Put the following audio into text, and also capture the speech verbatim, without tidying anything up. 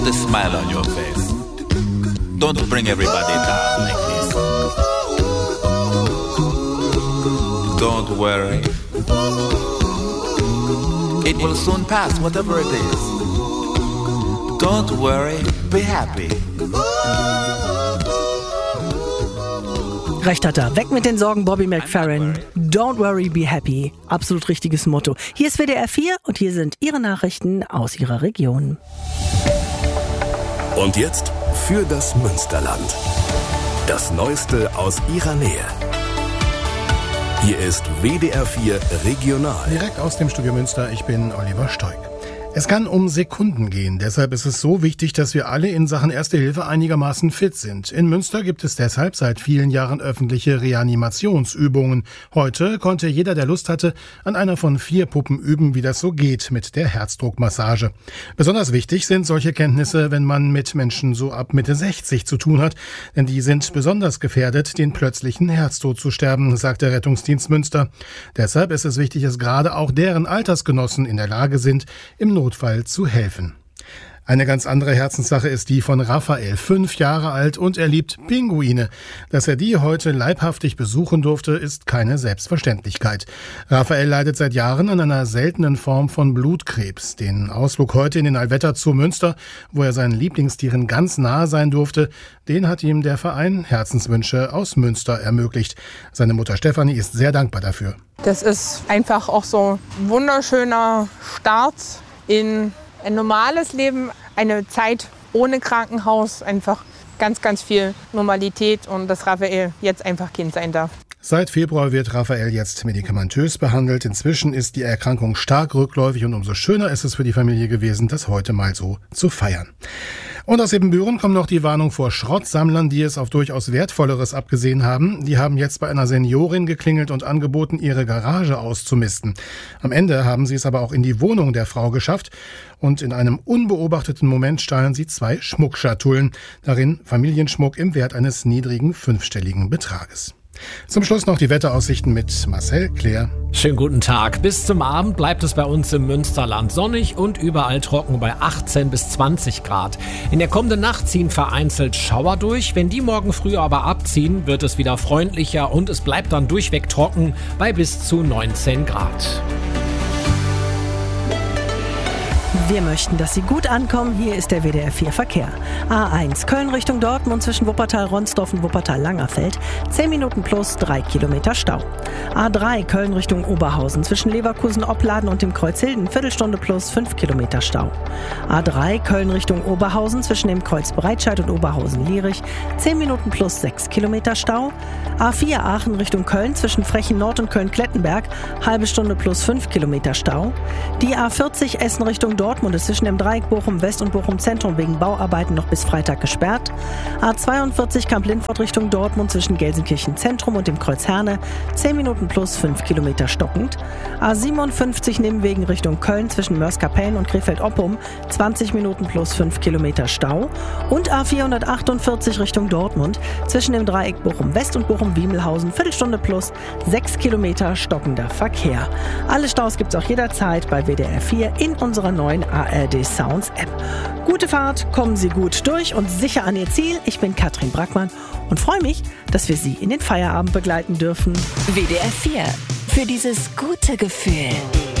The smile on your face. Don't bring everybody down like this. Don't worry. It will soon pass, whatever it is. Don't worry, be happy. Recht hat er. Weg mit den Sorgen, Bobby McFerrin. Don't worry, be happy. Absolut richtiges Motto. Hier ist W D R vier und hier sind Ihre Nachrichten aus Ihrer Region. Und jetzt für das Münsterland. Das Neueste aus Ihrer Nähe. Hier ist W D R vier Regional. Direkt aus dem Studio Münster, ich bin Oliver Steug. Es kann um Sekunden gehen, deshalb ist es so wichtig, dass wir alle in Sachen Erste Hilfe einigermaßen fit sind. In Münster gibt es deshalb seit vielen Jahren öffentliche Reanimationsübungen. Heute konnte jeder, der Lust hatte, an einer von vier Puppen üben, wie das so geht mit der Herzdruckmassage. Besonders wichtig sind solche Kenntnisse, wenn man mit Menschen so ab Mitte sechzig zu tun hat, denn die sind besonders gefährdet, den plötzlichen Herztod zu sterben, sagt der Rettungsdienst Münster. Deshalb ist es wichtig, dass gerade auch deren Altersgenossen in der Lage sind, im Notfall zu helfen. Eine ganz andere Herzenssache ist die von Raphael, fünf Jahre alt, und er liebt Pinguine. Dass er die heute leibhaftig besuchen durfte, ist keine Selbstverständlichkeit. Raphael leidet seit Jahren an einer seltenen Form von Blutkrebs. Den Ausflug heute in den Allwetter Zoo Münster, wo er seinen Lieblingstieren ganz nahe sein durfte, den hat ihm der Verein Herzenswünsche aus Münster ermöglicht. Seine Mutter Stefanie ist sehr dankbar dafür. Das ist einfach auch so ein wunderschöner Start in ein normales Leben, eine Zeit ohne Krankenhaus, einfach ganz, ganz viel Normalität und dass Raphael jetzt einfach Kind sein darf. Seit Februar wird Raphael jetzt medikamentös behandelt. Inzwischen ist die Erkrankung stark rückläufig und umso schöner ist es für die Familie gewesen, das heute mal so zu feiern. Und aus Ebenbüren kommt noch die Warnung vor Schrottsammlern, die es auf durchaus Wertvolleres abgesehen haben. Die haben jetzt bei einer Seniorin geklingelt und angeboten, ihre Garage auszumisten. Am Ende haben sie es aber auch in die Wohnung der Frau geschafft und in einem unbeobachteten Moment stahlen sie zwei Schmuckschatullen. Darin Familienschmuck im Wert eines niedrigen fünfstelligen Betrages. Zum Schluss noch die Wetteraussichten mit Marcel Claire. Schönen guten Tag. Bis zum Abend bleibt es bei uns im Münsterland sonnig und überall trocken bei achtzehn bis zwanzig Grad. In der kommenden Nacht ziehen vereinzelt Schauer durch. Wenn die morgen früh aber abziehen, wird es wieder freundlicher und es bleibt dann durchweg trocken bei bis zu neunzehn Grad. Wir möchten, dass Sie gut ankommen. Hier ist der W D R vier Verkehr. A eins Köln Richtung Dortmund zwischen Wuppertal-Ronsdorf und Wuppertal-Langerfeld. zehn Minuten plus drei Kilometer Stau. A drei Köln Richtung Oberhausen zwischen Leverkusen-Opladen und dem Kreuz Hilden. Viertelstunde plus fünf Kilometer Stau. A drei Köln Richtung Oberhausen zwischen dem Kreuz Breitscheid und Oberhausen-Lierich. zehn Minuten plus sechs Kilometer Stau. A vier Aachen Richtung Köln zwischen Frechen Nord und Köln-Klettenberg. Halbe Stunde plus fünf Kilometer Stau. Die A vierzig Essen Richtung Dortmund ist zwischen dem Dreieck Bochum West und Bochum Zentrum wegen Bauarbeiten noch bis Freitag gesperrt. A zweiundvierzig Kamp-Lindfort Richtung Dortmund zwischen Gelsenkirchen Zentrum und dem Kreuz Herne. zehn Minuten plus fünf Kilometer stockend. A siebenundfünfzig Nimwegen Richtung Köln zwischen Mörs-Kapellen und Krefeld-Oppum. zwanzig Minuten plus fünf Kilometer Stau. Und A vierhundertachtundvierzig Richtung Dortmund zwischen dem Dreieck Bochum West und Bochum-Wiemelhausen. Viertelstunde plus sechs Kilometer stockender Verkehr. Alle Staus gibt's auch jederzeit bei W D R vier in unserer neuen A R D Sounds App. Gute Fahrt, kommen Sie gut durch und sicher an Ihr Ziel. Ich bin Katrin Brackmann und freue mich, dass wir Sie in den Feierabend begleiten dürfen. W D R vier. Für dieses gute Gefühl.